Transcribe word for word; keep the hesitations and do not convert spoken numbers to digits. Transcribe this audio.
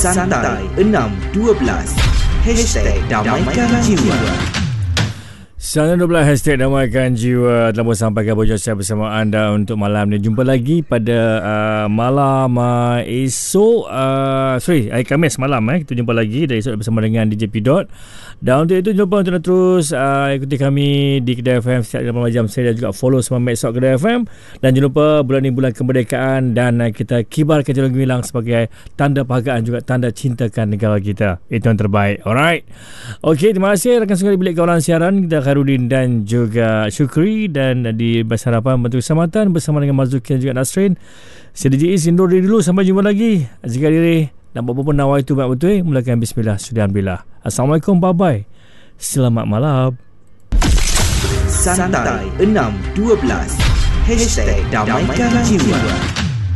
Santai enam dua belas Hashtag Damaikan Jiwa. Sangat dua belas Hashtag Damaikan Jiwa telah pun sampai ke bujang saya bersama anda untuk malam ni. Jumpa lagi pada uh, malam uh, esok uh, Sorry, hari Khamis malam eh. Kita jumpa lagi dan esok bersama dengan D J P Dot. Dan untuk itu jumpa untuk terus uh, ikuti kami di Kedah F M setiap lapan jam saya dan juga follow semua Maxtalk Kedah F M. Dan jangan lupa bulan ini bulan kemerdekaan dan uh, kita kibarkan Jalan Gemilang sebagai tanda perhargaan juga tanda cintakan negara kita. Itu yang terbaik. Alright. Okey, terima kasih rakan sekali bilik kawalan siaran kita Khairudin dan juga Syukri, dan di Bahasa Harapan Bantu Keselamatan bersama dengan Marzuki dan juga Nasrin. Saya D J Is indur diri dulu, sampai jumpa lagi. Jaga diri dan apa-apa nawai itu baik betul. Mulakan bismillah, sudah alhamdulillah. Assalamualaikum, bye bye. Selamat malam. Santai enam dua belas Hashtag Damaikan Jiwa.